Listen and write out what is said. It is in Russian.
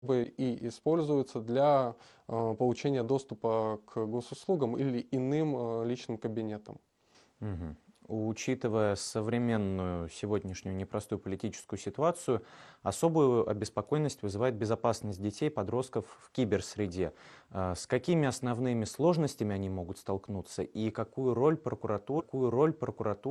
и используются для получения доступа к госуслугам или иным личным кабинетам. Мгм. Учитывая современную сегодняшнюю непростую политическую ситуацию, особую обеспокоенность вызывает безопасность детей, подростков в киберсреде. С какими основными сложностями они могут столкнуться и какую роль прокуратура